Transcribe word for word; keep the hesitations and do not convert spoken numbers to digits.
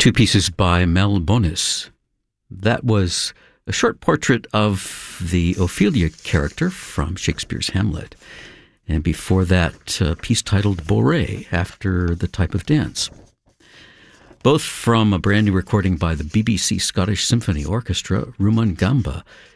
two pieces by Mel Bonis. That was a short portrait of the Ophelia character from Shakespeare's Hamlet. And before that, a piece titled Bourrée, after the type of dance. Both from a brand new recording by the B B C Scottish Symphony Orchestra, Rumon Gamba,